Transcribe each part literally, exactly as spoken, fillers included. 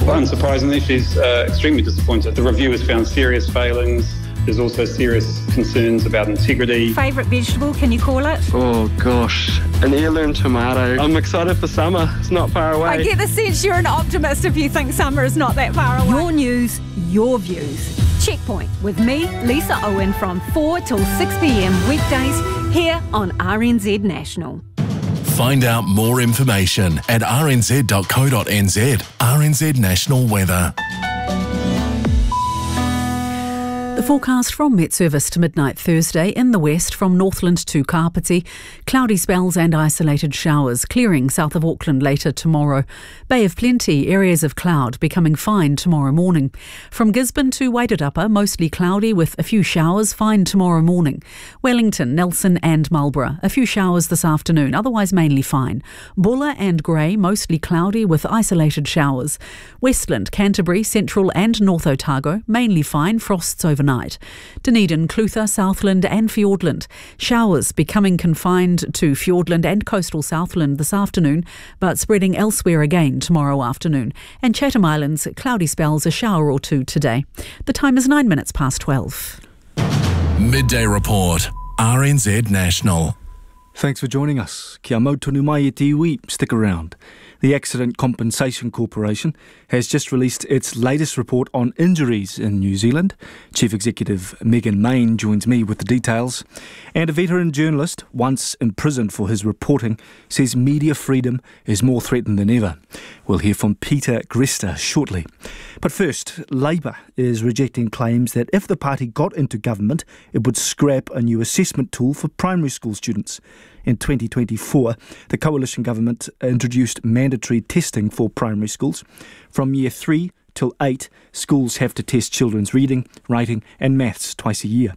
Well, unsurprisingly, she's uh, extremely disappointed. The review has found serious failings. There's also serious concerns about integrity. Favourite vegetable, can you call it? Oh gosh, an heirloom tomato. I'm excited for summer. It's not far away. I get the sense you're an optimist if you think summer is not that far away. Your news, your views. Checkpoint with me, Lisa Owen, from four till six p.m. weekdays here on R N Z National. Find out more information at r n z dot co dot n z. R N Z National Weather. The forecast from Met Service to midnight Thursday in the west from Northland to Kapiti. Cloudy spells and isolated showers, clearing south of Auckland later tomorrow. Bay of Plenty, areas of cloud becoming fine tomorrow morning. From Gisborne to Wairarapa, mostly cloudy with a few showers, fine tomorrow morning. Wellington, Nelson and Marlborough, a few showers this afternoon, otherwise mainly fine. Bulla and Grey, mostly cloudy with isolated showers. Westland, Canterbury, Central and North Otago, mainly fine, frosts overnight. Dunedin, Clutha, Southland and Fiordland. Showers becoming confined to Fiordland and coastal Southland this afternoon, but spreading elsewhere again tomorrow afternoon. And Chatham Islands, cloudy spells, a shower or two today. The time is nine minutes past twelve. Midday Report, R N Z National. Thanks for joining us. Kia mautonu mai e te iwi. Stick around. The Accident Compensation Corporation has just released its latest report on injuries in New Zealand. Chief Executive Megan Main joins me with the details. And a veteran journalist, once imprisoned for his reporting, says media freedom is more threatened than ever. We'll hear from Peter Gresta shortly. But first, Labour is rejecting claims that if the party got into government, it would scrap a new assessment tool for primary school students. In twenty twenty-four, the coalition government introduced mandatory testing for primary schools. From year three till eight, schools have to test children's reading, writing and maths twice a year.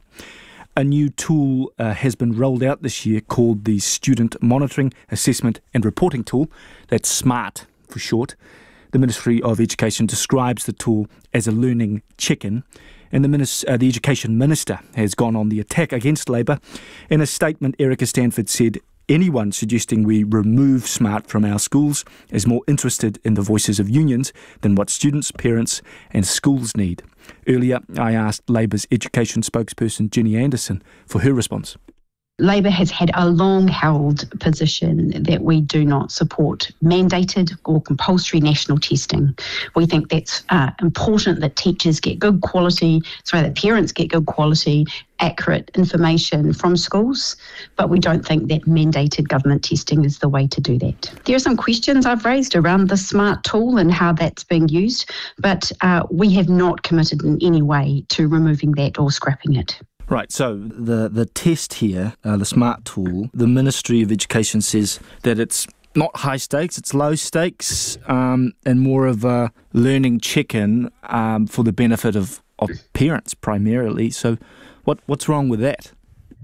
A new tool uh, has been rolled out this year called the Student Monitoring, Assessment and Reporting Tool. That's SMART for short. The Ministry of Education describes the tool as a learning check-in. And the, Minister, uh, the Education Minister has gone on the attack against Labour. In a statement, Erica Stanford said, anyone suggesting we remove SMART from our schools is more interested in the voices of unions than what students, parents and schools need. Earlier, I asked Labour's education spokesperson, Ginny Anderson, for her response. Labour has had a long-held position that we do not support mandated or compulsory national testing. We think that's uh, important that teachers get good quality, sorry, that parents get good quality, accurate information from schools, but we don't think that mandated government testing is the way to do that. There are some questions I've raised around the SMART tool and how that's being used, but uh, we have not committed in any way to removing that or scrapping it. Right, so the, the test here, uh, the SMART tool, the Ministry of Education says that it's not high stakes, it's low stakes um, and more of a learning check-in um, for the benefit of, of parents primarily. So what what's wrong with that?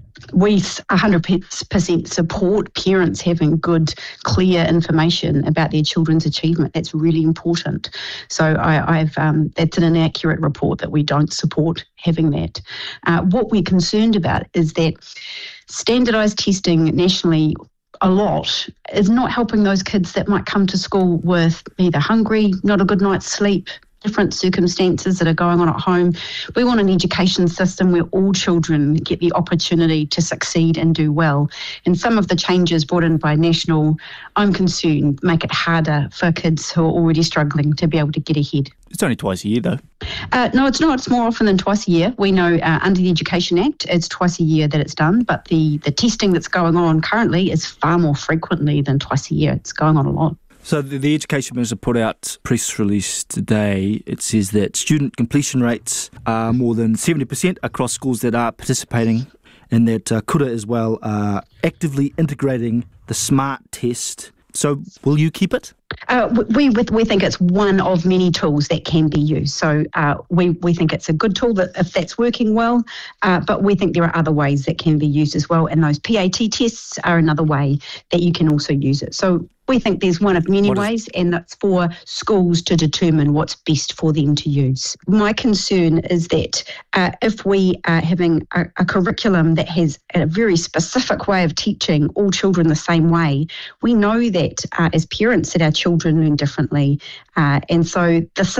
We one hundred percent support parents having good, clear information about their children's achievement. That's really important. So I, I've um, that's an inaccurate report that we don't support having that. Uh, what we're concerned about is that standardised testing nationally a lot is not helping those kids that might come to school with either hungry, not a good night's sleep, different circumstances that are going on at home. We want an education system where all children get the opportunity to succeed and do well. And some of the changes brought in by National, I'm concerned, make it harder for kids who are already struggling to be able to get ahead. It's only twice a year, though. Uh, no, it's not. It's more often than twice a year. We know uh, under the Education Act, it's twice a year that it's done, but the, the testing that's going on currently is far more frequently than twice a year. It's going on a lot. So the, the Education Minister put out a press release today. It says that student completion rates are more than seventy percent across schools that are participating, and that uh, Kura as well are actively integrating the SMART test. So will you keep it? Uh, we we think it's one of many tools that can be used. So uh, we, we think it's a good tool that if that's working well, uh, but we think there are other ways that can be used as well. And those P A T tests are another way that you can also use it. So we think there's one of many what ways, is- and that's for schools to determine what's best for them to use. My concern is that uh, if we are having a, a curriculum that has a very specific way of teaching all children the same way, we know that uh, as parents that our children learn differently. Uh, and so the